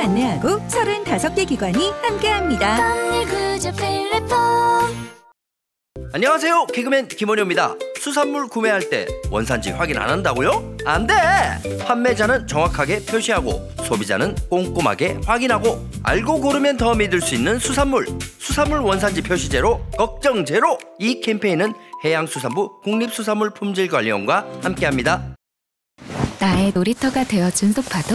안내하고 35개 기관이 함께합니다. 안녕하세요, 개그맨 김원효입니다. 수산물 구매할 때 원산지 확인 안 한다고요? 안 돼! 판매자는 정확하게 표시하고 소비자는 꼼꼼하게 확인하고 알고 고르면 더 믿을 수 있는 수산물 원산지 표시 제로, 걱정 제로. 이 캠페인은 해양수산부 국립수산물품질관리원과 함께합니다. 나의 놀이터가 되어준 소파도